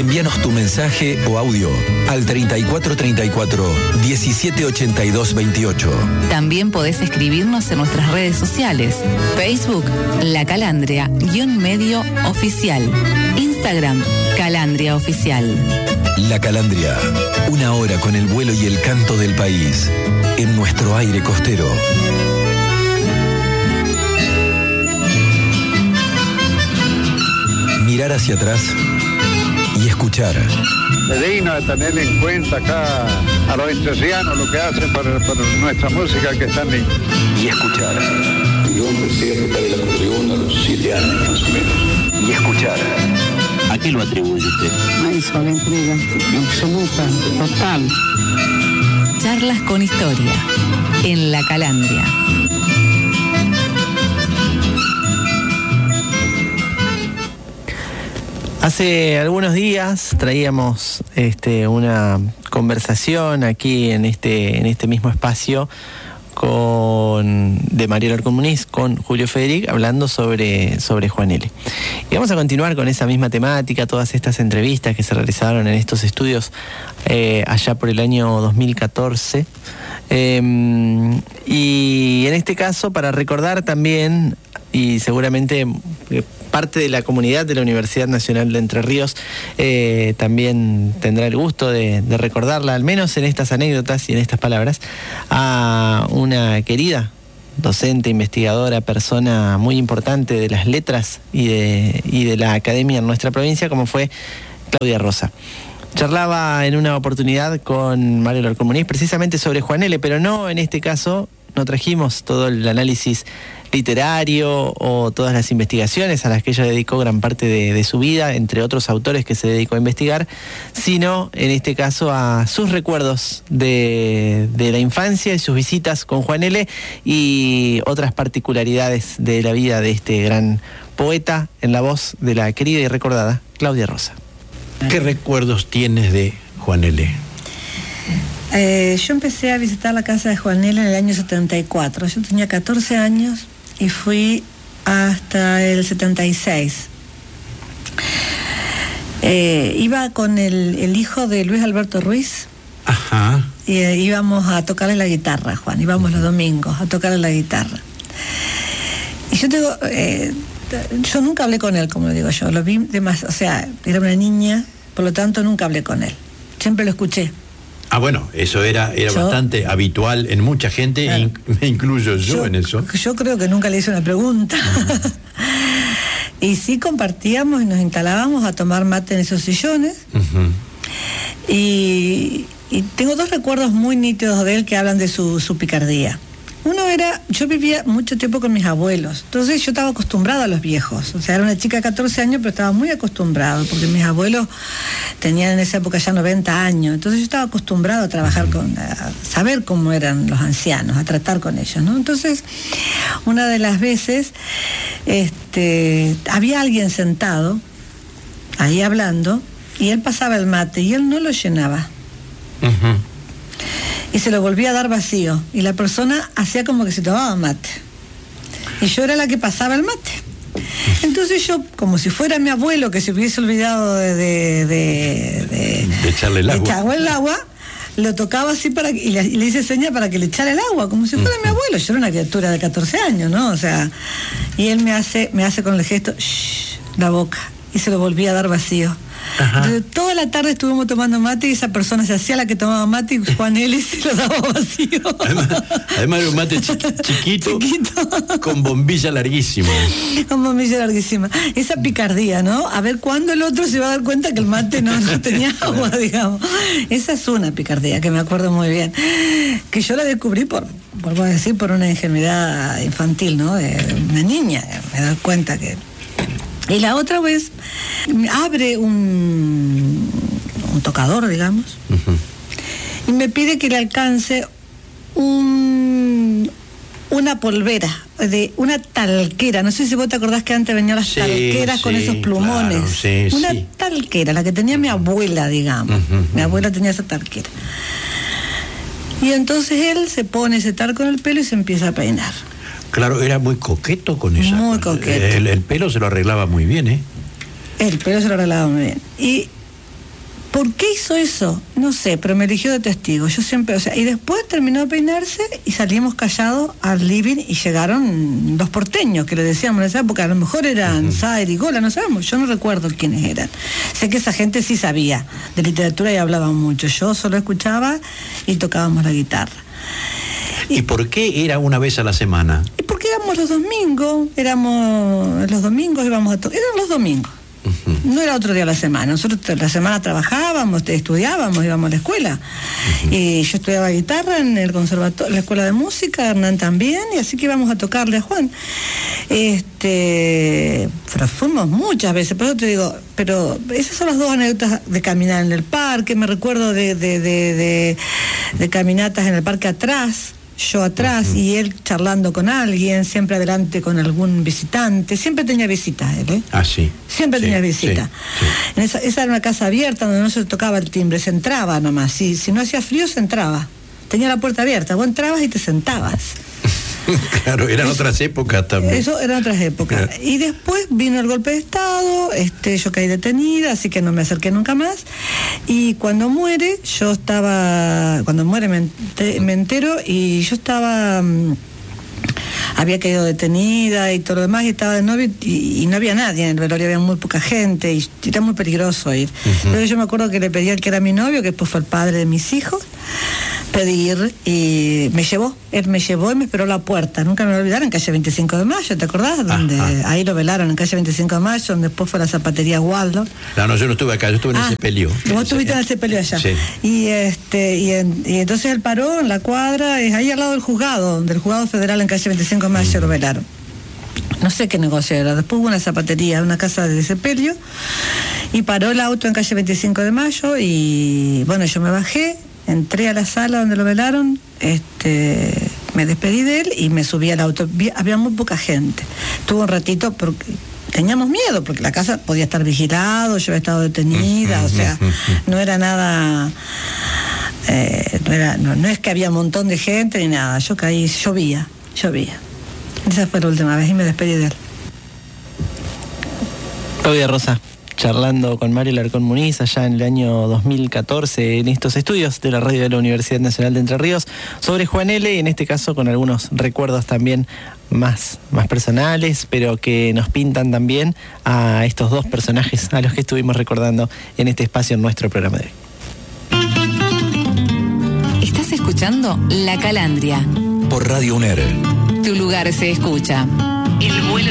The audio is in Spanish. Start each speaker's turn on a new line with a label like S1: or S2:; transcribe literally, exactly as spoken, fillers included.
S1: Envíanos tu mensaje o audio al treinta y cuatro treinta y cuatro, diecisiete ochenta y dos veintiocho.
S2: También podés escribirnos en nuestras redes sociales. Facebook, La Calandria, guión medio oficial. Instagram, Calandria Oficial.
S1: La Calandria, una hora con el vuelo y el canto del país, en nuestro aire costero. Mirar hacia atrás y escuchar.
S3: Es digno de tener en cuenta acá a los entrerrianos lo que hacen por, por nuestra música, que están linda.
S1: Y escuchar.
S4: Yo empecé a tocar el acordeón a los siete años más o menos.
S1: Y escuchar.
S5: ¿A qué lo atribuye usted?
S6: Me hizo la entrega absoluta, total.
S2: Charlas con historia, en La Calandria.
S7: Hace algunos días traíamos este, una conversación aquí en este, en este mismo espacio con de Mariela Arcomuniz con Julio Federic, hablando sobre, sobre Juan L. Y vamos a continuar con esa misma temática, todas estas entrevistas que se realizaron en estos estudios eh, allá por el año dos mil catorce. Eh, y en este caso, para recordar también, y seguramente parte de la comunidad de la Universidad Nacional de Entre Ríos eh, también tendrá el gusto de, de recordarla, al menos en estas anécdotas y en estas palabras, a una querida docente, investigadora, persona muy importante de las letras y de, y de la academia en nuestra provincia, como fue Claudia Rosa. Charlaba en una oportunidad con Mario Arcomuniz precisamente sobre Juan L., pero no en este caso, no trajimos todo el análisis literario o todas las investigaciones a las que ella dedicó gran parte de, de su vida, entre otros autores que se dedicó a investigar, sino en este caso a sus recuerdos de, de la infancia y sus visitas con Juan L. y otras particularidades de la vida de este gran poeta en la voz de la querida y recordada Claudia Rosa.
S5: ¿Qué recuerdos tienes de Juan L.?
S8: Eh, yo empecé a visitar la casa de Juan L. en el año setenta y cuatro. Yo tenía catorce años y fui hasta el setenta y seis. Eh, iba con el, el hijo de Luis Alberto Ruiz.
S5: Ajá.
S8: Y eh, íbamos a tocarle la guitarra, Juan. Íbamos los domingos a tocarle la guitarra. Y yo tengo... Eh, yo nunca hablé con él, como lo digo yo. Lo vi de más, o sea, era una niña, por lo tanto nunca hablé con él. Siempre lo escuché.
S5: Ah, bueno, eso era, era
S8: yo,
S5: bastante habitual en mucha gente, claro. in, me incluyo yo, yo en eso.
S8: Yo creo que nunca le hice una pregunta. Uh-huh. Y sí compartíamos y nos instalábamos a tomar mate en esos sillones. Uh-huh. Y, y tengo dos recuerdos muy nítidos de él que hablan de su, su picardía. Uno era, yo vivía mucho tiempo con mis abuelos, entonces yo estaba acostumbrada a los viejos, o sea, era una chica de catorce años, pero estaba muy acostumbrada, porque mis abuelos tenían en esa época ya noventa años, entonces yo estaba acostumbrada a trabajar con, a saber cómo eran los ancianos, a tratar con ellos, ¿no? Entonces, una de las veces, este, había alguien sentado, ahí hablando, y él pasaba el mate, y él no lo llenaba. Uh-huh. Y se lo volvía a dar vacío. Y la persona hacía como que se tomaba mate. Y yo era la que pasaba el mate. Entonces yo, como si fuera mi abuelo que se hubiese olvidado de... De, de, de,
S5: de echarle el agua.
S8: De echarle el agua, lo tocaba así para que, y, le, y le hice seña para que le echara el agua, como si fuera uh-huh. mi abuelo. Yo era una criatura de catorce años, ¿no? O sea, y él me hace, me hace con el gesto, shh, la boca. Y se lo volvía a dar vacío. Ajá. Entonces, toda la tarde estuvimos tomando mate y esa persona se hacía la que tomaba mate y Juan L. se lo daba vacío.
S5: Además, además era un mate chiqui, chiquito, chiquito, con bombilla larguísima.
S8: Con bombilla larguísima. Esa picardía, ¿no? A ver cuándo el otro se va a dar cuenta que el mate no, no tenía agua, digamos. Esa es una picardía que me acuerdo muy bien. Que yo la descubrí por, vuelvo a decir, por una ingenuidad infantil, ¿no? De una niña. Me doy cuenta que... Y la otra vez abre un, un tocador, digamos, uh-huh. y me pide que le alcance un, una polvera, de una talquera. No sé si vos te acordás que antes venían las sí, talqueras sí, con esos plumones.
S5: Claro, sí,
S8: una
S5: sí.
S8: talquera, la que tenía mi abuela, digamos. Uh-huh. Mi abuela tenía esa talquera. Y entonces él se pone ese talco en el pelo y se empieza a peinar.
S5: Claro, era muy coqueto con eso.
S8: Muy coqueto.
S5: El, el pelo se lo arreglaba muy bien, ¿eh?
S8: El pelo se lo arreglaba muy bien. Y ¿Por qué hizo eso? No sé, pero me eligió de testigo. Yo siempre, o sea, y después terminó de peinarse y salimos callados al living y llegaron los porteños, que le decíamos en esa época, a lo mejor eran uh-huh. Saer y Gola, no sabemos, yo no recuerdo quiénes eran. Sé que esa gente sí sabía de literatura y hablaba mucho. Yo solo escuchaba y tocábamos la guitarra.
S9: ¿Y, ¿Y por qué era una vez a la semana?
S8: Y porque éramos los domingos, éramos los domingos íbamos a tocar, eran los domingos. Uh-huh. No era otro día a la semana. Nosotros la semana trabajábamos, estudiábamos, íbamos a la escuela. Uh-huh. Y yo estudiaba guitarra en el conservatorio, en la escuela de música, Hernán también, y así que íbamos a tocarle a Juan. Este, pero fuimos muchas veces, por eso te digo, pero esas son las dos anécdotas de caminar en el parque. Me recuerdo de, de, de, de, de caminatas en el parque atrás, yo atrás uh-huh. y él charlando con alguien, siempre adelante con algún visitante. Siempre tenía visitas él, ¿eh?
S9: Ah, sí.
S8: Siempre sí, tenía visitas. Sí, sí. En esa, esa era una casa abierta donde no se tocaba el timbre, se entraba nomás. Si, si no hacía frío, se entraba. Tenía la puerta abierta, vos entrabas y te sentabas.
S9: Claro, eran eso, otras épocas también.
S8: Eso eran otras épocas. Claro. Y después vino el golpe de Estado, este, yo caí detenida, así que no me acerqué nunca más. Y cuando muere, yo estaba, cuando muere me, ent- me entero y yo estaba, um, había caído detenida y todo lo demás, y estaba de novio y, y no había nadie en el velorio, había muy poca gente y era muy peligroso ir. Uh-huh. Pero yo me acuerdo que le pedí al que era mi novio, que después fue el padre de mis hijos, pedir y me llevó, él me llevó y me esperó a la puerta, nunca me voy a olvidar, en calle veinticinco de mayo, ¿te acordás? Donde Ajá. ahí lo velaron en calle veinticinco de mayo, donde después fue la zapatería Waldo.
S9: No, no, yo no estuve acá, yo estuve en ah, el sepelio.
S8: Vos estuviste en el sepelio allá. Sí. Y este y, en, y entonces él paró en la cuadra, es ahí al lado del juzgado, del juzgado federal en calle veinticinco de mayo, mm. lo velaron. No sé qué negocio era, después hubo una zapatería, una casa de sepelio, y paró el auto en calle veinticinco de mayo y bueno, yo me bajé, entré a la sala donde lo velaron, este, me despedí de él y me subí al auto. Había muy poca gente. Estuvo un ratito porque teníamos miedo, porque la casa podía estar vigilado, yo había estado detenida, o sea, no era nada, eh, no, era, no, no es que había un montón de gente ni nada. Yo caí, llovía, llovía. Esa fue la última vez y me despedí de él.
S7: Claudia Rosa, charlando con Mario Larcón Muniz allá en el año dos mil catorce en estos estudios de la radio de la Universidad Nacional de Entre Ríos sobre Juan L., y en este caso con algunos recuerdos también más, más personales, pero que nos pintan también a estos dos personajes a los que estuvimos recordando en este espacio en nuestro programa de hoy.
S2: Estás escuchando La Calandria
S1: por Radio UNER.
S2: Tu lugar se escucha. El vuelo